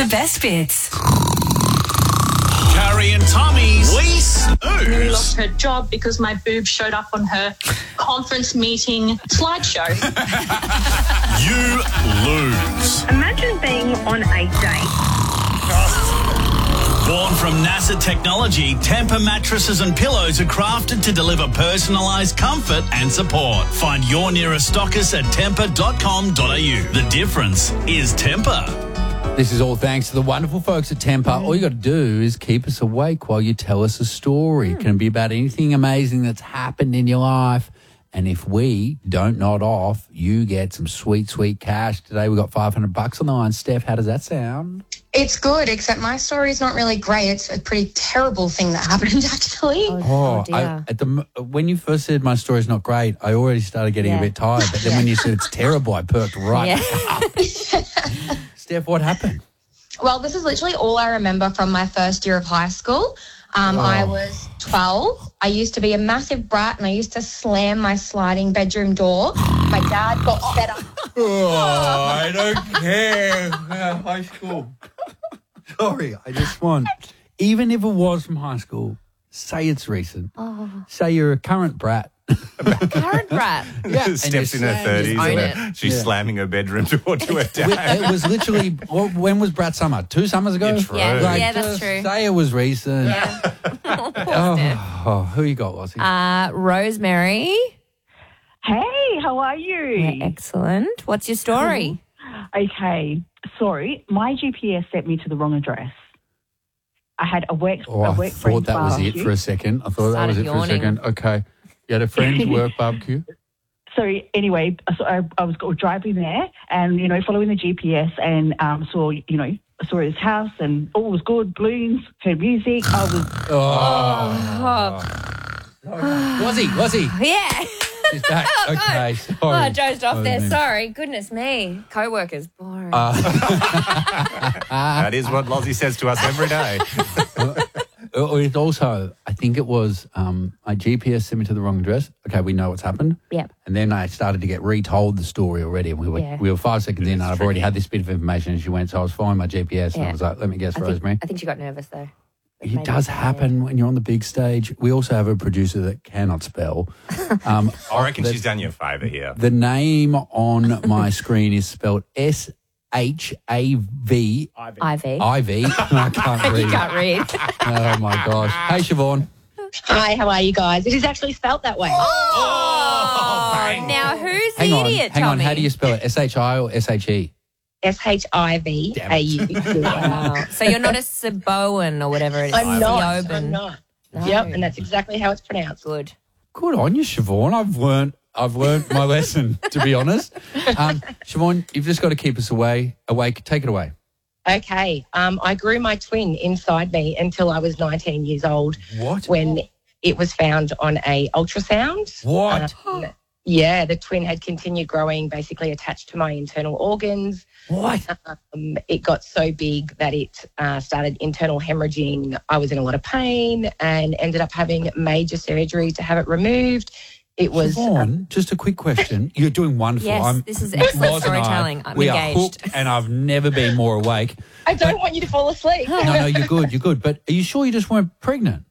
best bits. Carrie and Tommy's Lease Nearly News. lost her job because my boob showed up on her conference meeting slideshow. You lose. Imagine being on a date. Born from NASA technology, Tempur mattresses and pillows are crafted to deliver personalised comfort and support. Find your nearest stockist at tempur.com.au. The difference is Tempur. This is all thanks to the wonderful folks at Tempur. All you got to do is keep us awake while you tell us a story. It can be about anything amazing that's happened in your life. And if we don't nod off, you get some sweet, sweet cash. Today we got $500 on the line. Steph, how does that sound? It's good, except my story is not really great. It's a pretty terrible thing that happened, actually. Oh, dear. When you first said my story's not great, I already started getting a bit tired. But then when you said it's terrible, I perked right up. Steph, what happened? Well, this is literally all I remember from my first year of high school. I was 12. I used to be a massive brat and I used to slam my sliding bedroom door. My dad got fed up. Oh, I don't care. High school. Sorry, I just want, even if it was from high school, say it's recent. Say you're a current brat. Current brat. Yeah, Steps in her 30s own and she's slamming her bedroom door to her dad. It was literally, when was Brat Summer? 2 summers ago? Yeah, true. Yeah, that's just true. Say it was recent. Yeah. Who you got, Lossie? Rosemary. Hey, how are you? Excellent. What's your story? Okay, sorry, my GPS sent me to the wrong address. I had a work I friend thought that was it barbecue. for a second. I thought that was it Started for a yawning. second. Okay. You had a friend's work barbecue? So anyway, so I was driving there and, following the GPS and saw his house and all was good, balloons, heard music. I was... Was he? Yeah. She's back. Okay, sorry. Oh, I dozed off there. Oh, man. Sorry. Goodness me. Co-workers. Boring. That is what Lozzie says to us every day. It also, I think it was my GPS sent me to the wrong address. Okay, we know what's happened. Yep. And then I started to get retold the story already. And we were 5 seconds in and I've already had this bit of information. And she went, so I was following my GPS and I was like, let me guess, Rosemary. I think she got nervous though. It does happen when you're on the big stage. We also have a producer that cannot spell. I reckon she's done you a favour here. The name on my screen is spelled S-H-A-V. Ivy. Ivy. I can't read. You can't read. Oh, my gosh. Hey, Siobhan. Hi, how are you guys? It is actually spelt that way. Now who's Hang the on. idiot, Hang on. Tommy? How do you spell it? S-H-I or S-H-E? S-H-I-V-A-U. Wow. So you're not a Saboan or whatever it is. I'm not. Siobhan. I'm not. No. Yep, and that's exactly how it's pronounced. Good. Good on you, Siobhan. I've learned my lesson, to be honest. Siobhan, you've just got to keep us awake. Take it away. Okay. I grew my twin inside me until I was 19 years old. What? When it was found on a ultrasound. What? Yeah, the twin had continued growing, basically attached to my internal organs. What? It got so big that it started internal hemorrhaging. I was in a lot of pain and ended up having major surgery to have it removed. It was... Siobhan, just a quick question. You're doing wonderful. Yes, this is excellent Loz and I, storytelling. I'm we engaged. are hooked and I've never been more awake. I don't want you to fall asleep. No, you're good. But are you sure you just weren't pregnant?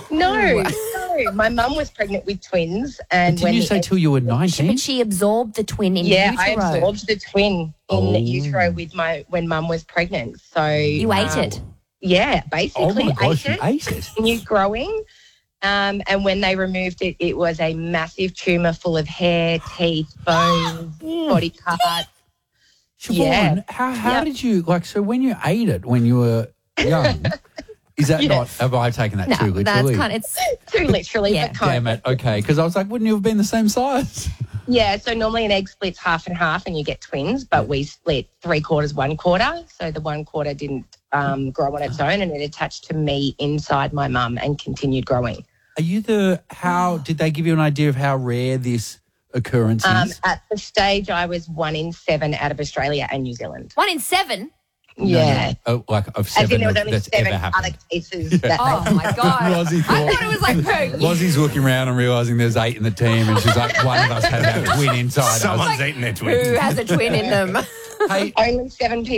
No. My mum was pregnant with twins. And Didn't you say till you were 19? But she absorbed the twin in Yeah, utero. I absorbed the twin in utero with when mum was pregnant. So You ate it. Yeah, basically. Oh my gosh, you ate it. Continued growing. And when they removed it, it was a massive tumour full of hair, teeth, bones, body parts. Siobhan, how did you, so when you ate it when you were young, is that not, have I taken that too literally? It's too literally. Yeah. But kind Damn it, okay, because I was like, wouldn't you have been the same size? Yeah, so normally an egg splits half and half and you get twins, but we split 3/4, 1/4. So the 1/4 didn't grow on its own and it attached to me inside my mum and continued growing. Are you did they give you an idea of how rare this occurrence is? At the stage, I was 1 in 7 out of Australia and New Zealand. 1 in 7? Yeah. Oh, like of As 7 in there was only that's 7 ever happened. other cases. That Oh, my God. Lozzie I thought it was like poo. Lozzie's looking around and realising there's 8 in the team and she's like, one of us has our twin inside us. Someone's eating their twins. Who has a twin in them? Hey, only 7 people